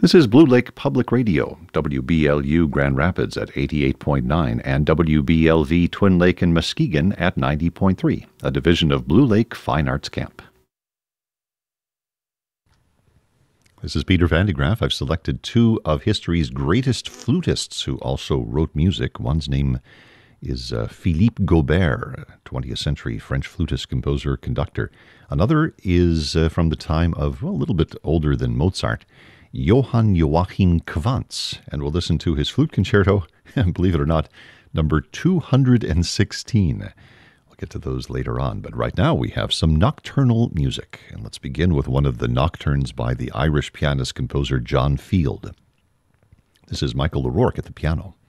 This is Blue Lake Public Radio, WBLU Grand Rapids at 88.9 and WBLV Twin Lake and Muskegon at 90.3, a division of Blue Lake Fine Arts Camp. This is Peter Van de Graaff. I've selected two of history's greatest flutists who also wrote music. One's name is Philippe Gaubert, 20th century French flutist, composer, conductor. Another is from the time of, well, a little bit older than Mozart, Johann Joachim Quantz, and we'll listen to his flute concerto, and believe it or not, number 216. We'll get to those later on, but right now we have some nocturnal music, and let's begin with one of the nocturnes by the Irish pianist-composer John Field. This is Michael O'Rourke at the piano.